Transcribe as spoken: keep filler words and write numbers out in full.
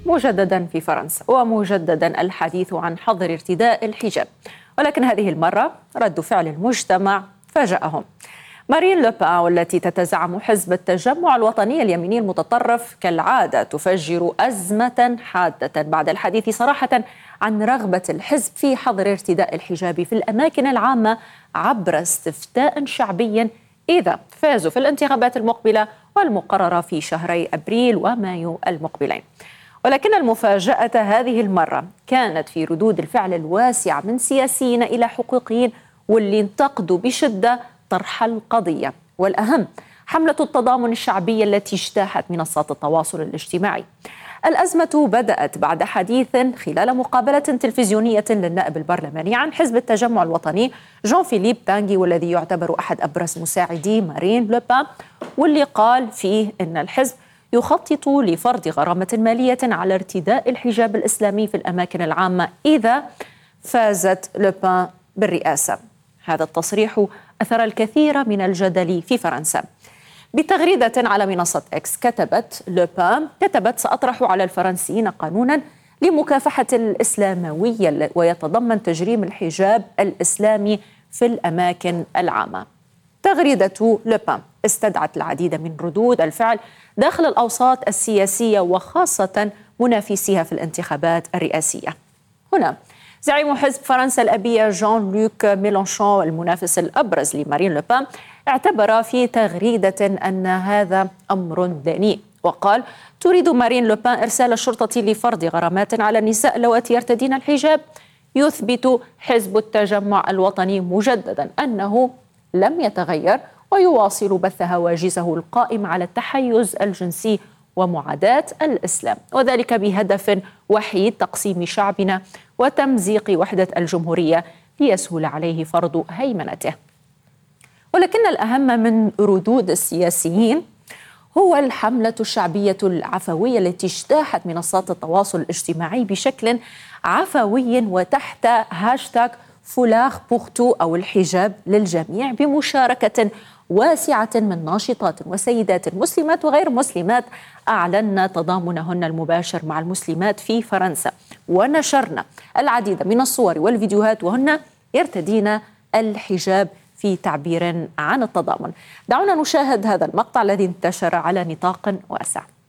مجددا في فرنسا، ومجددا الحديث عن حظر ارتداء الحجاب، ولكن هذه المرة رد فعل المجتمع فاجأهم. مارين لوبان والتي تتزعم حزب التجمع الوطني اليميني المتطرف كالعادة تفجر أزمة حادة بعد الحديث صراحة عن رغبة الحزب في حظر ارتداء الحجاب في الأماكن العامة عبر استفتاء شعبي إذا فازوا في الانتخابات المقبلة والمقررة في شهري أبريل ومايو المقبلين. ولكن المفاجأة هذه المرة كانت في ردود الفعل الواسعة من سياسيين إلى حقوقيين واللي انتقدوا بشدة طرح القضية، والأهم حملة التضامن الشعبية التي اجتاحت منصات التواصل الاجتماعي. الأزمة بدأت بعد حديث خلال مقابلة تلفزيونية للنائب البرلماني عن حزب التجمع الوطني جون فيليب بانغي، والذي يعتبر أحد أبرز مساعدي مارين لوبان، واللي قال فيه إن الحزب يخطط لفرض غرامة مالية على ارتداء الحجاب الإسلامي في الأماكن العامة إذا فازت لوبان بالرئاسة. هذا التصريح أثار الكثير من الجدل في فرنسا. بتغريدة على منصة إكس كتبت لوبان كتبت سأطرح على الفرنسيين قانونا لمكافحة الإسلاموية ويتضمن تجريم الحجاب الإسلامي في الأماكن العامة. تغريدة لوبان استدعت العديد من ردود الفعل داخل الأوساط السياسية وخاصة منافسيها في الانتخابات الرئاسية. هنا زعيم حزب فرنسا الأبية جان لوك ميلانشون المنافس الأبرز لمارين لوبان اعتبر في تغريدة أن هذا أمر دنيء، وقال: تريد مارين لوبان إرسال الشرطة لفرض غرامات على النساء اللواتي يرتدين الحجاب. يثبت حزب التجمع الوطني مجددا أنه لم يتغير ويواصل بث هواجسه القائمة على التحيز الجنسي ومعاداة الإسلام، وذلك بهدف وحيد: تقسيم شعبنا وتمزيق وحدة الجمهورية ليسهل عليه فرض هيمنته. ولكن الأهم من ردود السياسيين هو الحملة الشعبية العفوية التي اجتاحت منصات التواصل الاجتماعي بشكل عفوي وتحت هاشتاغ فولاغ بورتو أو الحجاب للجميع، بمشاركة واسعة من ناشطات وسيدات مسلمات وغير مسلمات أعلن تضامنهن المباشر مع المسلمات في فرنسا، ونشرنا العديد من الصور والفيديوهات وهن يرتدين الحجاب في تعبير عن التضامن. دعونا نشاهد هذا المقطع الذي انتشر على نطاق واسع.